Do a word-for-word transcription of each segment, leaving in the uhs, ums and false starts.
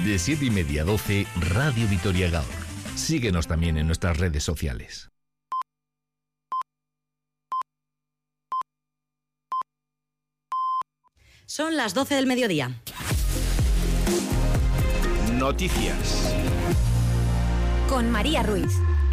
De siete y media a doce, Radio Vitoria Gaur. Síguenos también en nuestras redes sociales. Son las doce del mediodía. Noticias. Con María Ruiz.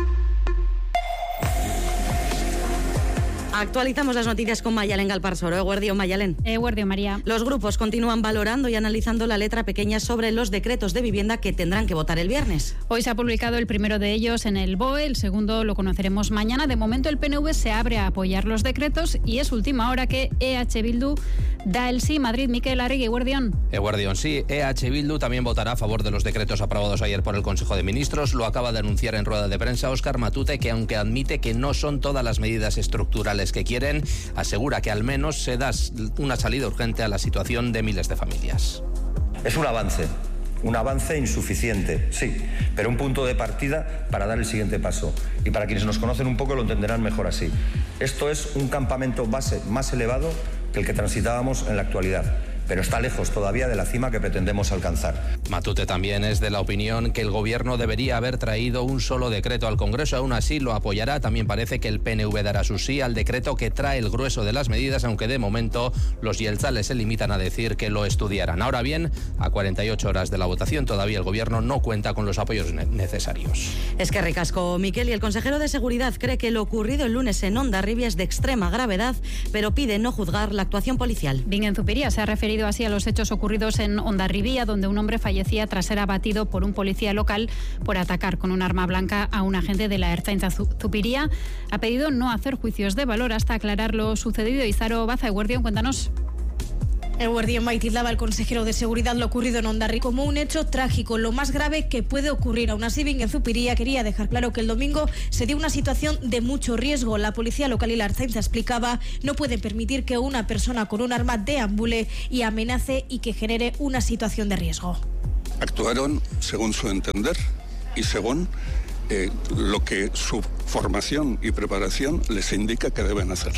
Actualizamos las noticias con Mayalen Galparsoro. Eguerdio, Mayalen. Eguerdio, María. Los grupos continúan valorando y analizando la letra pequeña sobre los decretos de vivienda que tendrán que votar el viernes. Hoy se ha publicado el primero de ellos en el B O E, el segundo lo conoceremos mañana. De momento el P N V se abre a apoyar los decretos y es última hora que E H Bildu da el sí. Madrid, Miquel Arregui, Eguerdión. Eguerdión, sí. E H Bildu también votará a favor de los decretos aprobados ayer por el Consejo de Ministros. Lo acaba de anunciar en rueda de prensa Óscar Matute, que aunque admite que no son todas las medidas estructurales que quieren, asegura que al menos se da una salida urgente a la situación de miles de familias. Es un avance, un avance insuficiente, sí, pero un punto de partida para dar el siguiente paso. Y para quienes nos conocen un poco lo entenderán mejor así. Esto es un campamento base más elevado que el que transitábamos en la actualidad, pero está lejos todavía de la cima que pretendemos alcanzar. Matute también es de la opinión que el Gobierno debería haber traído un solo decreto al Congreso. Aún así lo apoyará. También parece que el P N V dará su sí al decreto que trae el grueso de las medidas, aunque de momento los yelzales se limitan a decir que lo estudiarán. Ahora bien, a cuarenta y ocho horas de la votación todavía el Gobierno no cuenta con los apoyos ne- necesarios. Es que ricasco, Miquel. Y el consejero de Seguridad cree que lo ocurrido el lunes en Hondarribia es de extrema gravedad, pero pide no juzgar la actuación policial. Bingen Zupiria se ha referido así a los hechos ocurridos en Hondarribia, donde un hombre fallecía tras ser abatido por un policía local por atacar con un arma blanca a un agente de la Ertzaintza. Zupiria ha pedido no hacer juicios de valor hasta aclarar lo sucedido. Izaro Baza, Eguerdión, cuéntanos. Eguerdión tildaba el consejero de Seguridad lo ocurrido en Hondarribia como un hecho trágico, lo más grave que puede ocurrir. Aún así, Bingen Zupiria quería dejar claro que el domingo se dio una situación de mucho riesgo. La policía local y la Ertzaintza, explicaba, no pueden permitir que una persona con un arma deambule y amenace y que genere una situación de riesgo. Actuaron según su entender y según eh, lo que su formación y preparación les indica que deben hacer.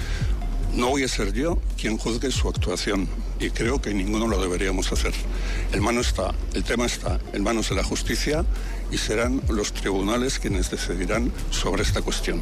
No voy a ser yo quien juzgue su actuación y creo que ninguno lo deberíamos hacer. El, mano está, el tema está en manos de la justicia y serán los tribunales quienes decidirán sobre esta cuestión.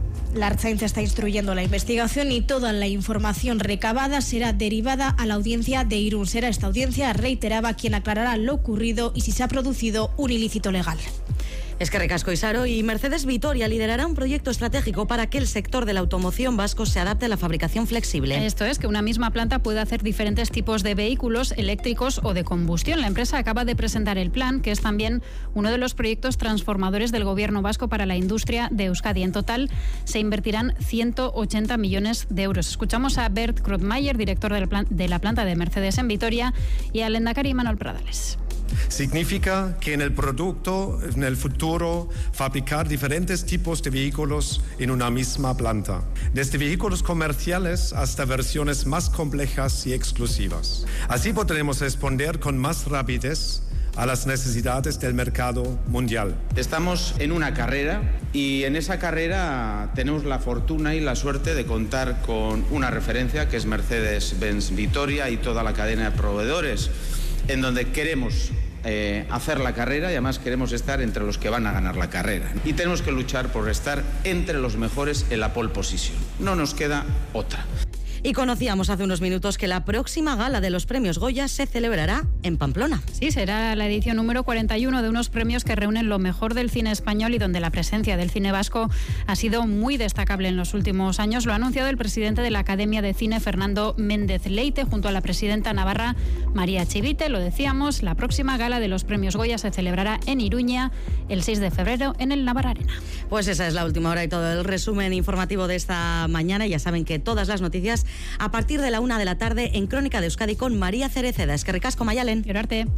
La Ertzaintza está instruyendo la investigación y toda la información recabada será derivada a la audiencia de Irún. Será esta audiencia, reiteraba, quien aclarará lo ocurrido y si se ha producido un ilícito legal. Es que ricasco, Isaro. Y Mercedes Vitoria liderará un proyecto estratégico para que el sector de la automoción vasco se adapte a la fabricación flexible. Esto es, que una misma planta puede hacer diferentes tipos de vehículos eléctricos o de combustión. La empresa acaba de presentar el plan, que es también uno de los proyectos transformadores del Gobierno vasco para la industria de Euskadi. En total se invertirán ciento ochenta millones de euros. Escuchamos a Bert Krotmayer, director del plan, de la planta de Mercedes en Vitoria, y al lehendakari Manuel Pradales. Significa que en el producto, en el futuro, fabricar diferentes tipos de vehículos en una misma planta, desde vehículos comerciales hasta versiones más complejas y exclusivas. Así podremos responder con más rapidez a las necesidades del mercado mundial. Estamos en una carrera y en esa carrera tenemos la fortuna y la suerte de contar con una referencia que es Mercedes-Benz Vitoria y toda la cadena de proveedores, en donde queremos eh, hacer la carrera y además queremos estar entre los que van a ganar la carrera. Y tenemos que luchar por estar entre los mejores en la pole position. No nos queda otra. Y conocíamos hace unos minutos que la próxima gala de los premios Goya se celebrará en Pamplona. Sí, será la edición número cuarenta y uno de unos premios que reúnen lo mejor del cine español y donde la presencia del cine vasco ha sido muy destacable en los últimos años. Lo ha anunciado el presidente de la Academia de Cine, Fernando Méndez Leite, junto a la presidenta navarra María Chivite. Lo decíamos, la próxima gala de los premios Goya se celebrará en Iruña el seis de febrero en el Navarra Arena. Pues esa es la última hora y todo el resumen informativo de esta mañana. Ya saben que todas las noticias a partir de la una de la tarde en Crónica de Euskadi con María Cereceda. Es que ricasco, Mayalen. Quiero arte.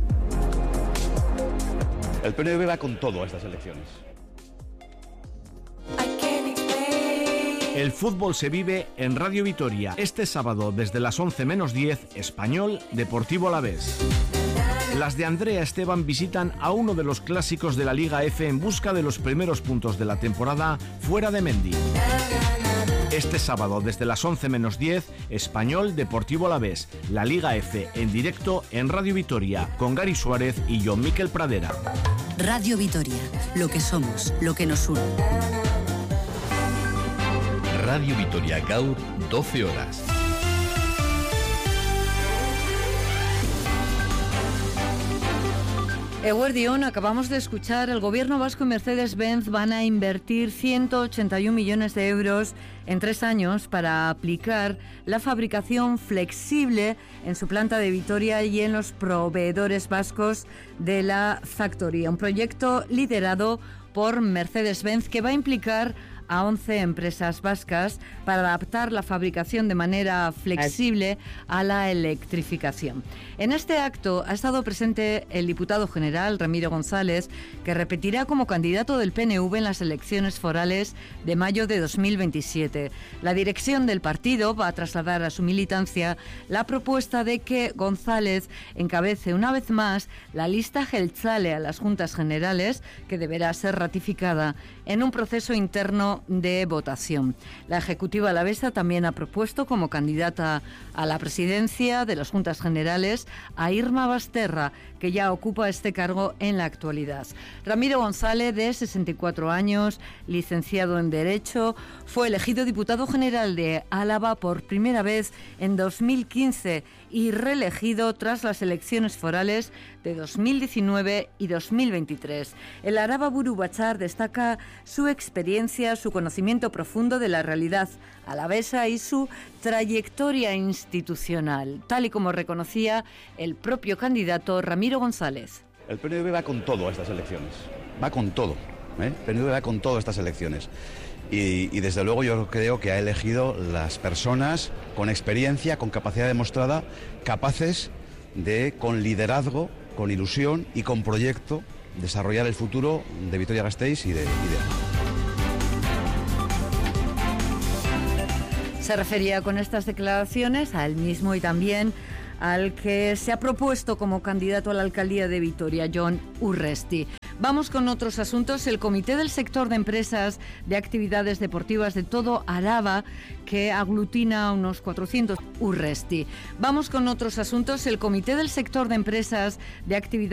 El P N V va con todo a estas elecciones. El fútbol se vive en Radio Vitoria. Este sábado desde las once menos diez, Español Deportivo Alavés. Las de Andrea Esteban visitan a uno de los clásicos de la Liga F en busca de los primeros puntos de la temporada fuera de Mendy. Este sábado desde las once menos diez, Español Deportivo Alavés, la Liga F en directo en Radio Vitoria, con Gary Suárez y John Miquel Pradera. Radio Vitoria, lo que somos, lo que nos une. Radio Vitoria Gaur, doce horas. Eguerdión, acabamos de escuchar, el gobierno vasco y Mercedes-Benz van a invertir ciento ochenta y un millones de euros en tres años para aplicar la fabricación flexible en su planta de Vitoria y en los proveedores vascos de la factoría. Un proyecto liderado por Mercedes-Benz que va a implicar a once empresas vascas para adaptar la fabricación de manera flexible a la electrificación. En este acto ha estado presente el diputado general Ramiro González, que repetirá como candidato del P N V en las elecciones forales de mayo de dos mil veintisiete. La dirección del partido va a trasladar a su militancia la propuesta de que González encabece una vez más la lista Jeltzale a las Juntas Generales, que deberá ser ratificada en un proceso interno de votación. La ejecutiva alavesa también ha propuesto como candidata a la presidencia de las Juntas Generales a Irma Basterra, que ya ocupa este cargo en la actualidad. Ramiro González, de sesenta y cuatro años, licenciado en Derecho, fue elegido diputado general de Álava por primera vez en dos mil quince y reelegido tras las elecciones forales de dos mil diecinueve y dos mil veintitrés. El Araba Buru Batzar destaca su experiencia, su conocimiento profundo de la realidad alavesa y su trayectoria institucional, tal y como reconocía el propio candidato Ramiro González. El P N V va con todo a estas elecciones, va con todo, ¿eh? El P N V va con todo a estas elecciones. Y, y desde luego yo creo que ha elegido las personas con experiencia, con capacidad demostrada, capaces de, con liderazgo, con ilusión y con proyecto, desarrollar el futuro de Vitoria-Gasteiz y de, y de... Se refería con estas declaraciones a él mismo y también al que se ha propuesto como candidato a la alcaldía de Vitoria, Jon Urresti. Vamos con otros asuntos. El Comité del Sector de Empresas de Actividades Deportivas de todo Araba, que aglutina a unos cuatrocientos Urresti. Vamos con otros asuntos. El Comité del Sector de Empresas de Actividades